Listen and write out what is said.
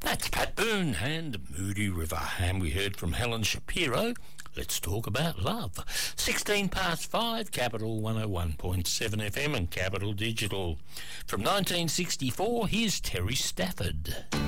That's Pat Boone and Moody River. And we heard from Helen Shapiro. Let's talk about love. 16 past 5, Capital 101.7 FM and Capital Digital. From 1964, here's Terry Stafford.